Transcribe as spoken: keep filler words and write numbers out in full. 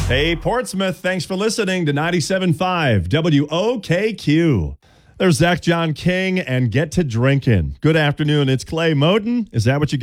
Hey, Portsmouth, thanks for listening to ninety-seven point five W O K Q. There's Zach John King and Get to Drinking. Good afternoon. It's Clay Moten. Is that what you